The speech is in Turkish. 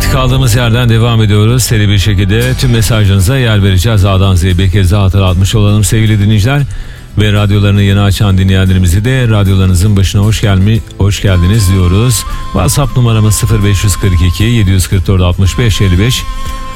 Evet, kaldığımız yerden devam ediyoruz. Seri bir şekilde tüm mesajlarınıza yer vereceğiz. A'dan Z'ye bir kez daha hatırlatmış olalım sevgili dinleyiciler. Ve radyolarını yeni açan dinleyenlerimizi de radyolarınızın başına hoş geldiniz diyoruz. WhatsApp numaramız 0542 744 65 55.